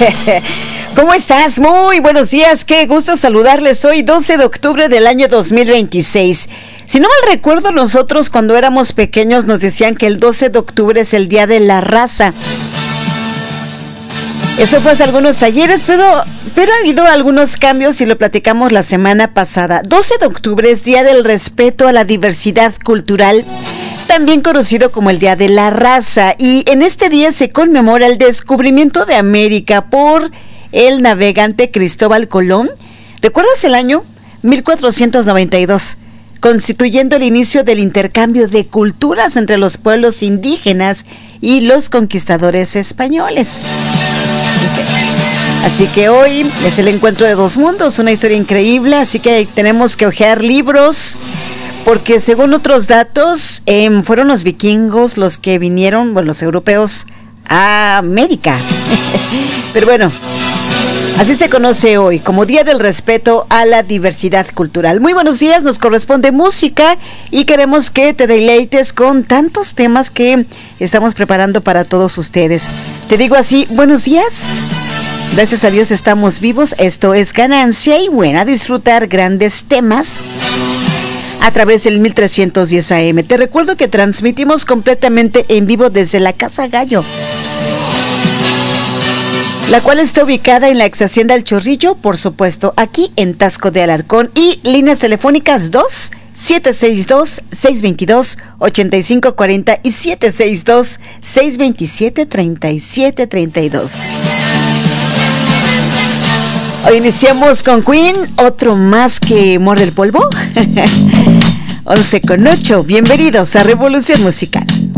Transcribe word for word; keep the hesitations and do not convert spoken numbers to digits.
¿Cómo estás? Muy buenos días, qué gusto saludarles. Hoy doce de octubre del año dos mil veintiséis. Si no mal recuerdo, nosotros cuando éramos pequeños nos decían que el doce de octubre es el Día de la Raza. Eso fue hace algunos ayeres, pero, pero ha habido algunos cambios y lo platicamos la semana pasada. doce de octubre es Día del Respeto a la Diversidad Cultural, también conocido como el Día de la Raza, y en este día se conmemora el descubrimiento de América por el navegante Cristóbal Colón. ¿Recuerdas el año? mil cuatrocientos noventa y dos, constituyendo el inicio del intercambio de culturas entre los pueblos indígenas y los conquistadores españoles. Así que hoy es el encuentro de dos mundos, una historia increíble, así que tenemos que hojear libros, porque según otros datos, eh, fueron los vikingos los que vinieron, bueno, los europeos, a América. Pero bueno, así se conoce hoy, como Día del Respeto a la Diversidad Cultural. Muy buenos días, nos corresponde música y queremos que te deleites con tantos temas que estamos preparando para todos ustedes. Te digo así, buenos días. Gracias a Dios estamos vivos, esto es ganancia y bueno, a disfrutar grandes temas a través del mil trescientos diez A M. Te recuerdo que transmitimos completamente en vivo desde la Casa Gallo, la cual está ubicada en la ex hacienda El Chorrillo, por supuesto, aquí en Taxco de Alarcón, y líneas telefónicas dos siete seis dos, seis dos dos, ocho cinco cuatro cero y siete seis dos, seis dos siete, tres siete tres dos. Hoy iniciamos con Queen, otro más que muerde el polvo. once con ocho, bienvenidos a Revolución Musical.